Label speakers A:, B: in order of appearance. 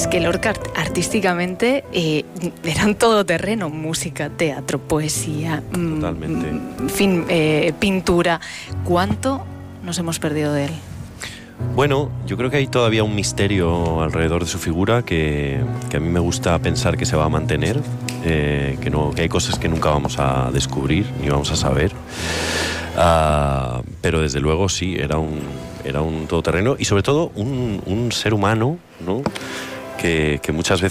A: es que Lorca artísticamente era un todoterreno, música, teatro, poesía,
B: totalmente.
A: En fin, pintura. ¿Cuánto nos hemos perdido de él?
B: Bueno, yo creo que hay todavía un misterio alrededor de su figura que a mí me gusta pensar que se va a mantener, que hay cosas que nunca vamos a descubrir ni vamos a saber. Pero desde luego sí, era un todoterreno y sobre todo un ser humano, ¿no? Que muchas veces